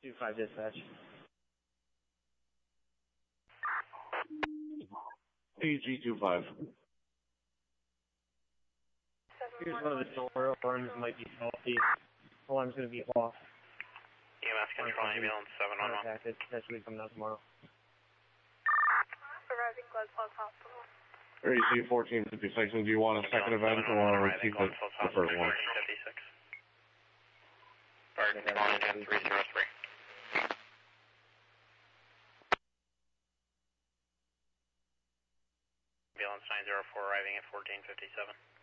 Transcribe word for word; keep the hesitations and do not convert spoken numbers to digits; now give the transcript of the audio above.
two five dispatch. P G two five. Here's one of the door alarms might be faulty. Alarm's going to be off. E M S control ambulance seven one one. Contacted. That should be coming out tomorrow. Arriving Glen Falls Hospital. R E C fourteen fifty-six, and do you want a second event or want to repeat the, the first one? fourteen fifty-six. Bird, calling in three zero three. Ambulance nine zero four arriving at fourteen fifty-seven.